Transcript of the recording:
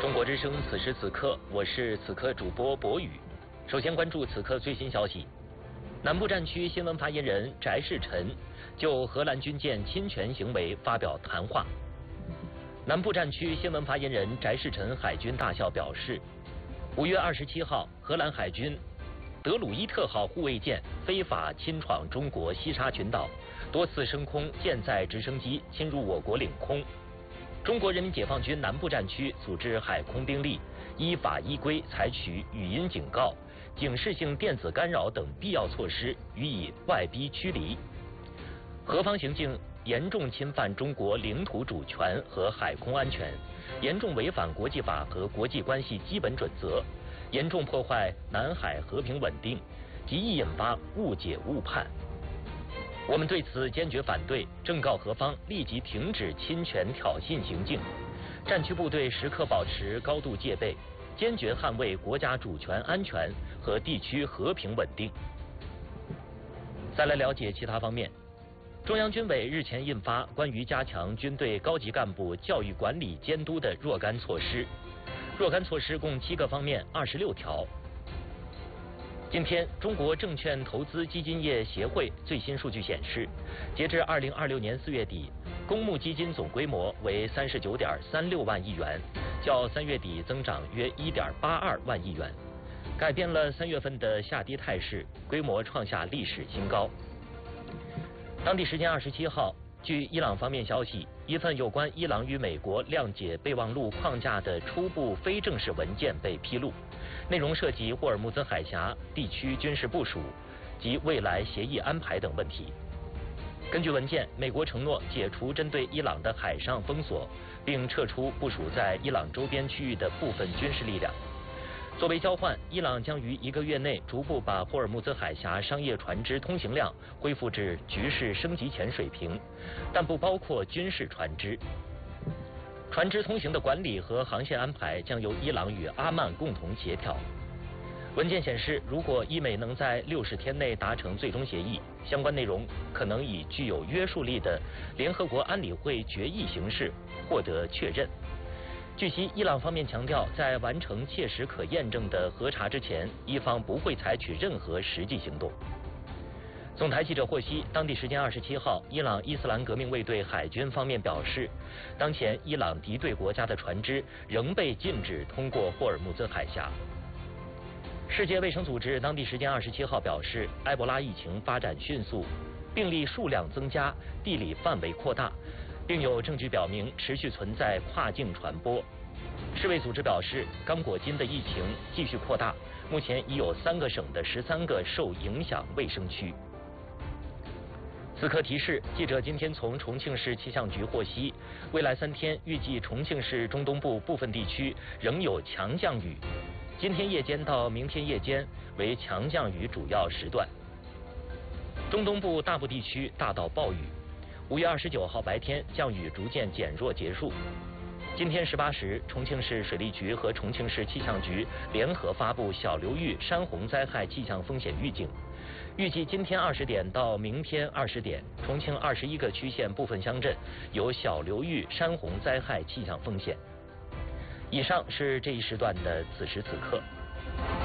中国之声此时此刻，我是此刻主播博宇。首先关注此刻最新消息。南部战区新闻发言人翟世臣就荷兰军舰侵权行为发表谈话。南部战区新闻发言人翟世臣海军大校表示，5月27号，荷兰海军德鲁伊特号护卫舰非法侵闯中国西沙群岛，多次升空舰载直升机侵入我国领空。中国人民解放军南部战区组织海空兵力依法依规采取语音警告、警示性电子干扰等必要措施，予以外逼驱离。何方行径严重侵犯中国领土主权和海空安全，严重违反国际法和国际关系基本准则，严重破坏南海和平稳定，极易引发误解误判。我们对此坚决反对，正告何方立即停止侵权挑衅行径。战区部队时刻保持高度戒备，坚决捍卫国家主权安全和地区和平稳定。再来了解其他方面。中央军委日前印发关于加强军队高级干部教育管理监督的若干措施，若干措施共7个方面，26条。今天，中国证券投资基金业协会最新数据显示，截至2026年4月底，公募基金总规模为39.36万亿元，较3月底增长约1.82万亿元，改变了3月份的下跌态势，规模创下历史新高。当地时间27号，据伊朗方面消息，一份有关伊朗与美国谅解备忘录框架的初步非正式文件被披露，内容涉及霍尔木兹海峡地区军事部署及未来协议安排等问题。根据文件，美国承诺解除针对伊朗的海上封锁，并撤出部署在伊朗周边区域的部分军事力量。作为交换，伊朗将于1个月内逐步把霍尔木兹海峡商业船只通行量恢复至局势升级前水平，但不包括军事船只。船只通行的管理和航线安排将由伊朗与阿曼共同协调。文件显示，如果伊美能在60天内达成最终协议，相关内容可能以具有约束力的联合国安理会决议形式获得确认。据悉，伊朗方面强调，在完成切实可验证的核查之前，伊方不会采取任何实际行动。总台记者获悉，当地时间27号，伊朗伊斯兰革命卫队海军方面表示，当前伊朗敌对国家的船只仍被禁止通过霍尔木兹海峡。世界卫生组织当地时间27号表示，埃博拉疫情发展迅速，病例数量增加，地理范围扩大，并有证据表明持续存在跨境传播。世卫组织表示，刚果金的疫情继续扩大，目前已有3个省的13个受影响卫生区。此刻提示，记者今天从重庆市气象局获悉，未来3天预计重庆市中东部部分地区仍有强降雨，今天夜间到明天夜间为强降雨主要时段。中东部大部地区大到暴雨。5月29号白天降雨逐渐减弱结束。今天18时，重庆市水利局和重庆市气象局联合发布小流域山洪灾害气象风险预警，预计今天20点到明天20点，重庆21个区县部分乡镇有小流域山洪灾害气象风险。以上是这一时段的此时此刻。